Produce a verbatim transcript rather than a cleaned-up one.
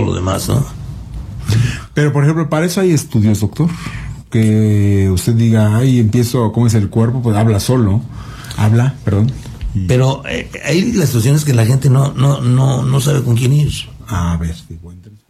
todo lo demás, ¿no? Pero, por ejemplo, para eso hay estudios, doctor. Que usted diga, ay, empiezo, ¿cómo es el cuerpo? Pues habla solo. Habla, perdón. Y... Pero eh, hay la situación es que la gente no, no, no, no sabe con quién ir. A ver, qué buen interesante.